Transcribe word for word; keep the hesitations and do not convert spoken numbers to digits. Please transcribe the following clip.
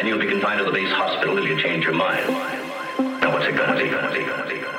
and you'll be confined to the base hospital till you change your mind. Now what's it gonna be, gonna be, gonna be, gonna be?